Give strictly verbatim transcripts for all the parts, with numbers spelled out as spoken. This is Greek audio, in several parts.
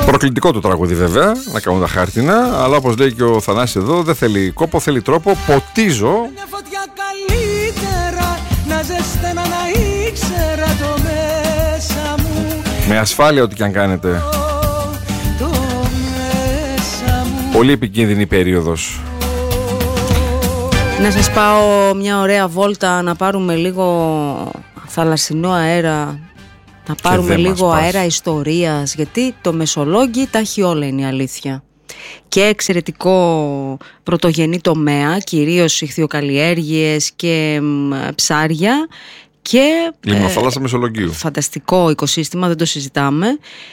Προκλητικό το τραγούδι βέβαια, να κάνουν τα χάρτινα, αλλά όπως λέει και ο Θανάσης εδώ, δεν θέλει κόπο, θέλει τρόπο. Ποτίζω. Μια φωτιά καλύτερα, να ζεσταίνα να ήξερα το μέσα μου. Με ασφάλεια ό,τι και αν κάνετε. Το μέσα μου. Πολύ επικίνδυνη περίοδος. Να σας πάω μια ωραία βόλτα, να πάρουμε λίγο θαλασσινό αέρα, να πάρουμε λίγο αέρα ιστορίας, γιατί το Μεσολόγγι τα έχει όλα, είναι η αλήθεια. Και εξαιρετικό πρωτογενή τομέα, κυρίως ιχθυοκαλλιέργειες και μ, ψάρια και Λιμνοθάλασσα ε, Μεσολογγίου. Φανταστικό οικοσύστημα, δεν το συζητάμε.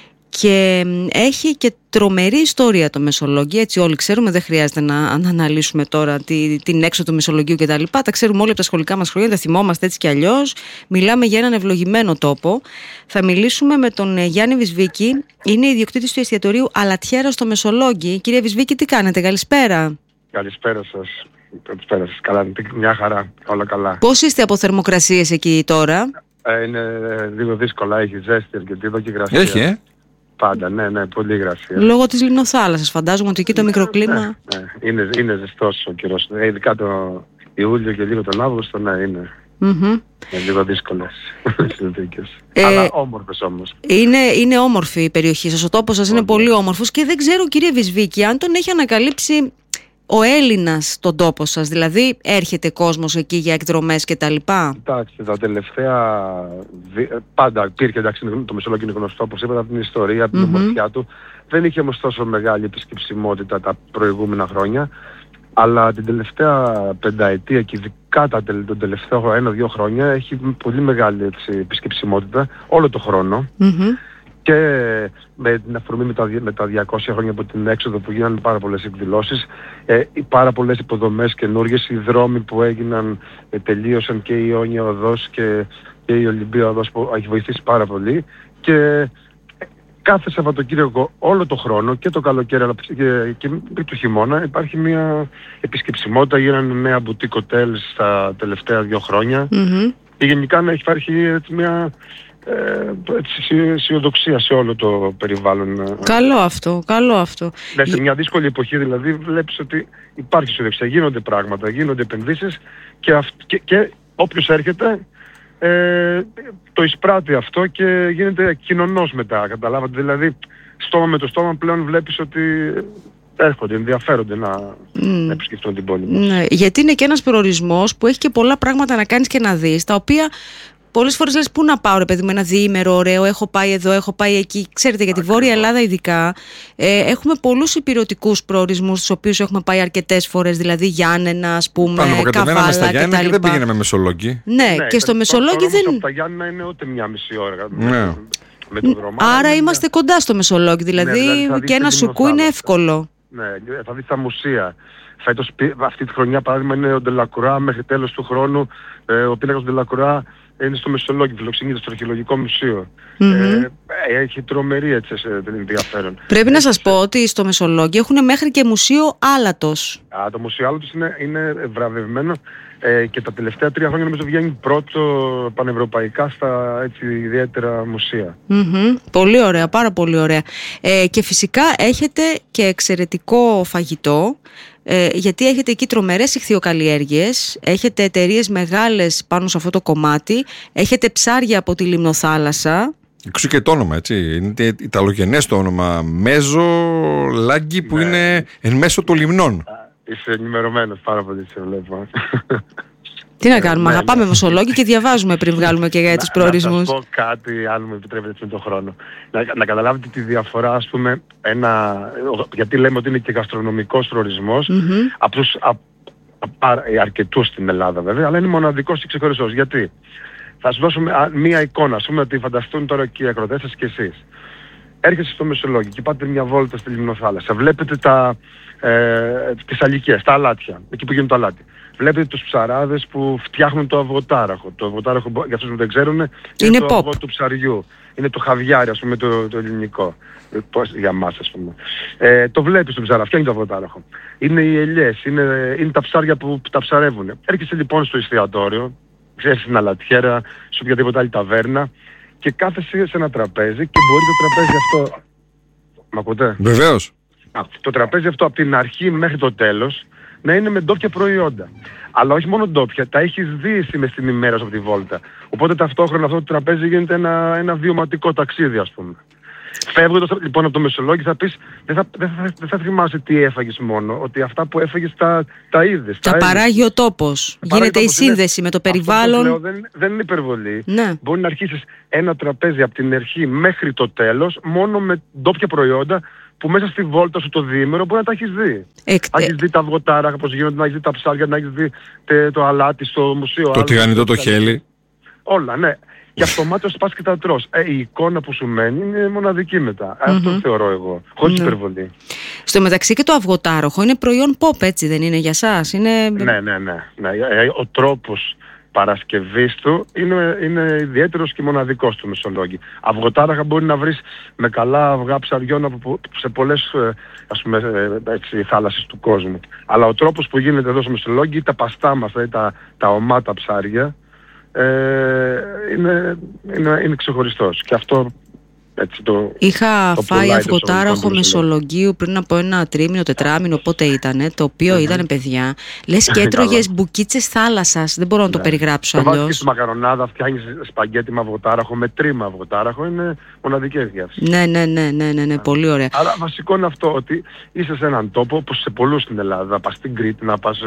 Και έχει και τρομερή ιστορία το Μεσολόγγι, έτσι όλοι ξέρουμε, δεν χρειάζεται να, να αναλύσουμε τώρα τη, την έξοδο του Μεσολογγίου και τα λοιπά. Τα ξέρουμε όλοι από τα σχολικά μας χρόνια, τα θυμόμαστε έτσι κι αλλιώς. Μιλάμε για έναν ευλογημένο τόπο. Θα μιλήσουμε με τον Γιάννη Βυσβίκη, είναι ιδιοκτήτης του εστιατορίου Αλατιέρα στο Μεσολόγγι. Κύριε Βυσβίκη, τι κάνετε, καλησπέρα. Καλησπέρα σας. Καλησπέρα σας. Καλά, μια χαρά, όλα καλά. Πώς είστε από θερμοκρασίες εκεί τώρα? Ε, είναι λίγο δύσκολα, έχει ζέστη αρκετή εδώ και υγρασία. Έχει, ε? Πάντα, ναι, ναι, πολύ υγρασία. Λόγω της λιμνοθάλασσας, φαντάζομαι ότι εκεί το μικροκλίμα. Ναι, ναι. Είναι, είναι ζεστός ο καιρός. Ε, ειδικά το Ιούλιο και λίγο τον Αύγουστο, ναι, είναι. Mm-hmm. Είναι λίγο δύσκολες συνθήκες. Ε, Αλλά όμορφες όμως. Είναι, είναι όμορφη η περιοχή σας, ο τόπος σας είναι πολύ όμορφος και δεν ξέρω, κύριε Βυσβίκη, αν τον έχει ανακαλύψει ο Έλληνας τον τόπο σας, δηλαδή έρχεται κόσμος εκεί για εκδρομές και τα λοιπά? Εντάξει, τα τελευταία, πάντα υπήρχε, εντάξει, το Μεσολόγγιο είναι γνωστό, όπως είπατε, από την ιστορία, από την mm-hmm. ομορφιά του. Δεν είχε όμως τόσο μεγάλη επισκεψιμότητα τα προηγούμενα χρόνια, αλλά την τελευταία πενταετία και ειδικά τα, τον τελευταίο ένα-δύο χρόνια έχει πολύ μεγάλη έτσι, επισκεψιμότητα όλο το χρόνο. Mm-hmm. Και με την αφορμή με τα, με τα διακόσια χρόνια από την έξοδο που γίνανε πάρα πολλές εκδηλώσεις, ε, πάρα πολλές υποδομές καινούργιες, οι δρόμοι που έγιναν, ε, τελείωσαν και η Ιόνια Οδός και, και η Ολυμπία Οδός που έχει βοηθήσει πάρα πολύ και κάθε Σαββατοκύριακο όλο το χρόνο και το καλοκαίρι αλλά και, και, και το χειμώνα υπάρχει μια επισκεψιμότητα, γίνανε νέα μπουτίκ οτέλ στα τελευταία δύο χρόνια mm-hmm. και γενικά να έχει υπάρχει έτσι, μια Ε, αισιοδοξία σε όλο το περιβάλλον. Καλό αυτό, καλό αυτό. Ναι, σε μια δύσκολη εποχή δηλαδή βλέπεις ότι υπάρχει αισιοδοξία, γίνονται πράγματα, γίνονται επενδύσεις και, αυ, και, και όποιος έρχεται ε, το εισπράττει αυτό και γίνεται κοινωνός μετά, καταλάβατε, δηλαδή στόμα με το στόμα πλέον βλέπεις ότι έρχονται, ενδιαφέρονται να, mm. να επισκεφτούν την πόλη μας. Ναι, γιατί είναι και ένας προορισμός που έχει και πολλά πράγματα να κάνεις και να δεις, τα οποία πολλές φορές λες πού να πάω ρε παιδί με ένα διήμερο ωραίο, έχω πάει εδώ, έχω πάει εκεί. Ξέρετε για τη Βόρεια Ελλάδα ειδικά ε, έχουμε πολλούς υπηρετικούς προορισμούς στους οποίους έχουμε πάει αρκετές φορές, δηλαδή Γιάννενα ας πούμε, Καβάλα στα Γιάννενα και, και δεν πήγαινε με Μεσολόγγι. Ναι, ναι, και στο Μεσολόγγι δεν... Από τα Γιάννενα είναι ούτε μια μισή ώρα ναι. με, με το δρόμο. Άρα είναι... είμαστε κοντά στο Μεσολόγγι, δηλαδή, ναι, δηλαδή και ένα σουκού είναι εύκολο. Ναι, θα δεις τα μουσεία. Φέτος, αυτή τη χρονιά παράδειγμα είναι ο Ντελακουρά μέχρι τέλος του χρόνου, ε, ο πίνακας του Ντελακουρά είναι στο Μεσολόγγι, φιλοξενείται στο Αρχαιολογικό Μουσείο. Mm-hmm. Ε, έχει τρομερή έτσι ενδιαφέρον. Πρέπει να σας πω ότι στο Μεσολόγγι έχουν μέχρι και μουσείο άλατος. Α, το μουσείο άλατος είναι, είναι βραβευμένο ε, και τα τελευταία τρία χρόνια νομίζω βγαίνει πρώτο πανευρωπαϊκά στα έτσι ιδιαίτερα μουσεία. Mm-hmm. Πολύ ωραία, πάρα πολύ ωραία. Ε, και φυσικά έχετε και εξαιρετικό φαγητό. Ε, γιατί έχετε εκεί τρομερές ιχθυοκαλλιέργειες, έχετε εταιρείες μεγάλες πάνω σε αυτό το κομμάτι, έχετε ψάρια από τη Λιμνοθάλασσα. Εξού και το όνομα, έτσι. Είναι ιταλογενές το όνομα. Μέζο Λάγκη που ναι. είναι εν μέσω των λιμνών. Είσαι ενημερωμένος πάρα πολύ, σε βλέπω. Τι να κάνουμε, αγαπάμε Μεσολόγγι και διαβάζουμε πριν βγάλουμε και για τους προορισμούς. Να σας πω κάτι, αν μου επιτρέπετε με τον χρόνο. Να, να καταλάβετε τη διαφορά, ας πούμε, ένα, γιατί λέμε ότι είναι και γαστρονομικός προορισμός, mm-hmm. από τους α, α, α, αρκετούς στην Ελλάδα βέβαια, αλλά είναι μοναδικός και ξεχωριστός. Γιατί θα σου δώσω μία εικόνα, ας πούμε, ότι φανταστούν τώρα και οι ακροτές σας και εσείς. Έρχεσαι στο Μεσολόγγι και πάτε μια βόλτα στη Λιμνοθάλασσα, βλέπετε τα, ε, τις αλικίες, τα αλάτια, εκεί που γίνεται το αλάτι. Βλέπετε τους ψαράδες που φτιάχνουν το αυγοτάραχο. Το αυγοτάραχο, για αυτούς που δεν ξέρουν, είναι, είναι το αυγό του ψαριού. Είναι το χαβιάρι, ας πούμε, το, το ελληνικό. Πώς, για μας, ας πούμε. Ε, το βλέπεις τον ψαρά, φτιάχνει το αυγοτάραχο. Είναι οι ελιές, είναι, είναι τα ψάρια που, που τα ψαρεύουν. Έρχεσαι λοιπόν στο εστιατόριο, ξέρεις στην Αλατιέρα, σε οποιαδήποτε άλλη ταβέρνα και κάθεσαι σε ένα τραπέζι και μπορεί το τραπέζι αυτό Μ' ακούτε? Βεβαίως. Α, το τραπέζι αυτό από την αρχή μέχρι το τέλος να είναι με ντόπια προϊόντα. Αλλά όχι μόνο ντόπια, τα έχεις δει εσύ μες την ημέρα σου από τη βόλτα. Οπότε ταυτόχρονα αυτό το τραπέζι γίνεται ένα, ένα βιωματικό ταξίδι, ας πούμε. Φεύγοντας λοιπόν από το Μεσολόγγι θα πεις, δεν θα, δεν θα, δεν θα θυμάσαι τι έφαγες μόνο, ότι αυτά που έφαγες τα, τα είδες. Τα, τα παράγει ο τόπος. Γίνεται η σύνδεση είναι, με το περιβάλλον. Αυτό το λέω, δεν, δεν είναι υπερβολή. Ναι. Μπορεί να αρχίσεις ένα τραπέζι από την αρχή μέχρι το τέλος μόνο με ντόπια προϊόντα που μέσα στη βόλτα σου το διήμερο μπορεί να τα έχεις δει. Εκ... Να έχεις δει τα αυγοτάρα, πώς γίνονται, να έχεις δει τα ψάρια, να έχεις δει τε, το αλάτι στο μουσείο. Το τηγανιτό το χέλι. Όλα, ναι. Και αυτομάτως πας και τα τρως. Ε, η εικόνα που σου μένει είναι μοναδική μετά. Mm-hmm. Αυτό θεωρώ εγώ. Χωρίς mm-hmm. υπερβολή. Στο μεταξύ και το αυγοτάροχο είναι προϊόν pop, έτσι δεν είναι για σας? Είναι... Ναι, ναι, ναι, ναι. Ο τρόπος παρασκευής του είναι, είναι ιδιαίτερος και μοναδικός του Μεσολόγγι. Αυγοτάραχα μπορεί να βρεις με καλά αυγά ψαριών από, σε πολλές ας πούμε, έτσι, θάλασσες του κόσμου. Αλλά ο τρόπος που γίνεται εδώ στο Μεσολόγγι, τα παστά μας, δηλαδή τα, τα ομάτα ψάρια, ε, είναι, είναι, είναι ξεχωριστός. Και αυτό έτσι, το, είχα το φάει αυγοτάραχο Μεσολογγίου πριν από ένα τρίμηνο, τετράμηνο, πότε ήτανε, το οποίο mm-hmm. ήταν, παιδιά, λες και έτρωγες μπουκίτσες θάλασσας. Δεν μπορώ να το περιγράψω αλλιώς. Το βάζεις στη μακαρονάδα, φτιάχνεις σπαγκέτι με αυγοτάραχο, με τρίμα αυγοτάραχο, είναι μοναδικές γεύσεις. Ναι, ναι, ναι, ναι, ναι, ναι, πολύ ωραία. Αλλά βασικό είναι αυτό, ότι είσαι σε έναν τόπο, όπως σε πολλούς στην Ελλάδα, να πας στην Κρήτη, να πας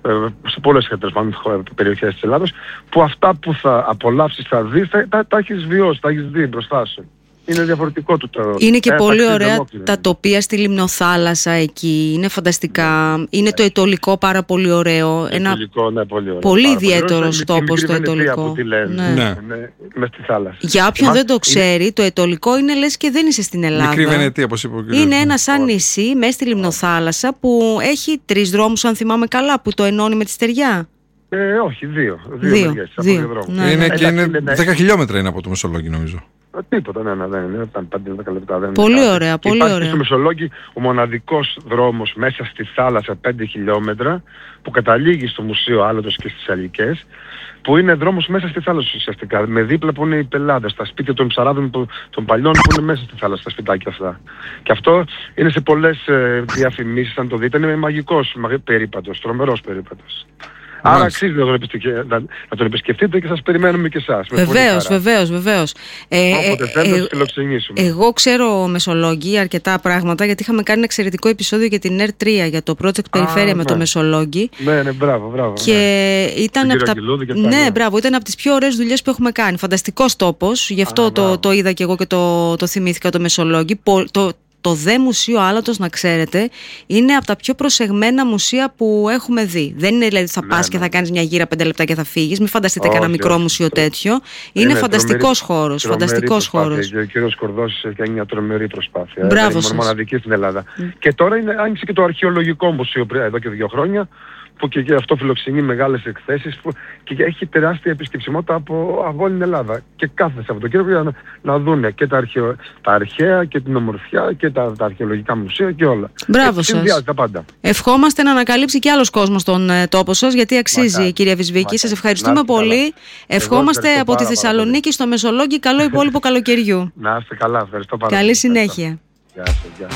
σε πολλές περιοχές της Ελλάδος, που αυτά που θα απολαύσεις, θα δεις, τα, τα, τα έχεις βιώσει, τα έχεις δει μπροστά σου. Είναι διαφορετικό του το... Είναι και ε, πολύ ωραία δημόκλημα. Τα τοπία στη Λιμνοθάλασσα εκεί. Είναι φανταστικά. Ναι. Είναι το Αιτωλικό πάρα πολύ ωραίο. Το Ένα Αιτωλικό, ναι, πολύ ωραίο. Πολύ ιδιαίτερος τόπος το Αιτωλικό. Ναι. Ναι. Ναι. Μες στη θάλασσα. Για όποιον δεν το ξέρει, είναι... το Αιτωλικό είναι λες και δεν είσαι στην Ελλάδα. Μικρή Βενετία, όπως είπε ο κύριος. Είναι ένα σαν νησί μέσα στη Λιμνοθάλασσα που έχει τρεις δρόμους, αν θυμάμαι καλά, που το ενώνει με τη Στεριά. Ε, όχι, δύο. Δύο, δύο, μεριές, δύο. Ναι, είναι ναι. και είναι δέκα χιλιόμετρα είναι από το Μεσολόγγι, νομίζω. Τίποτα, ναι, ναι, ναι, ναι, ήταν πέντε δέκα λεπτά. Δεν πολύ είναι ωραία, πολύ υπάρχει ωραία. Στο Μεσολόγγι ο μοναδικός δρόμος μέσα στη θάλασσα πέντε χιλιόμετρα που καταλήγει στο Μουσείο Άλατος και στις Αλικές, που είναι δρόμος μέσα στη θάλασσα ουσιαστικά. Με δίπλα που είναι οι πελάτες, τα σπίτια των ψαράδων των παλιών που είναι μέσα στη θάλασσα, τα σπιτάκια αυτά. Και αυτό είναι σε πολλές ε, διαφημίσεις, αν το δείτε, είναι μαγικός περίπατος, τρομερός περίπατος. Άρα αξίζει να τον, επισκεφτείτε, να, να τον επισκεφτείτε και σας περιμένουμε και εσάς. Βεβαίως, βεβαίως, βεβαίως. Ε, Όποτε θέλετε να σας φιλοξενήσουμε. Εγώ ξέρω Μεσολόγγι αρκετά πράγματα, γιατί είχαμε κάνει ένα εξαιρετικό επεισόδιο για την ΕΡ τρία, για το project Περιφέρεια με ναι. το Μεσολόγγι. Ναι, ναι, μπράβο, μπράβο. Και ναι. ήταν από τα... ναι, ναι, μπράβο, ήταν από τις πιο ωραίες δουλειές που έχουμε κάνει. Φανταστικός τόπος, γι' αυτό Α, το, το είδα και εγώ και το, το θυμήθηκα το Μεσολόγγι. Το, Το ΔΕ Μουσείο Άλατος, να ξέρετε, είναι από τα πιο προσεγμένα μουσεία που έχουμε δει. Δεν είναι δηλαδή θα ναι, πας ναι. και θα κάνεις μια γύρα πέντε λεπτά και θα φύγεις. Μην φανταστείτε όχι, κανένα μικρό όχι. μουσείο τέτοιο. Είναι, είναι φανταστικός τρομερή, χώρος. Τρομερή φανταστικός χώρος. Και ο κύριος Κορδός έχει μια τρομερή προσπάθεια. Μπράβο σας. Είναι μοναδική στην Ελλάδα. Mm. Και τώρα είναι, άνοιξε και το αρχαιολογικό μουσείο εδώ και δύο χρόνια, που και, και αυτό φιλοξενεί μεγάλες εκθέσεις που, και έχει τεράστια επισκεψιμότητα από, από όλη την Ελλάδα. Και κάθε Σαββατοκύριακο για να, να δουν και τα, αρχαιο, τα αρχαία και την ομορφιά και τα, τα αρχαιολογικά μουσεία και όλα. Μπράβο σας. Τα πάντα. Ευχόμαστε να ανακαλύψει και άλλος κόσμος τον ε, τόπο σας, γιατί αξίζει, Μακά. κυρία Βυσβίκη. Σας ευχαριστούμε πολύ. Καλά. Ευχόμαστε από τη Θεσσαλονίκη πάρα, στο Μεσολόγγι καλό υπόλοιπο καλοκαιριού. Να είστε καλά. Ευχαριστώ πάρα πολύ. Καλή συνέχεια. Γεια σας, γεια.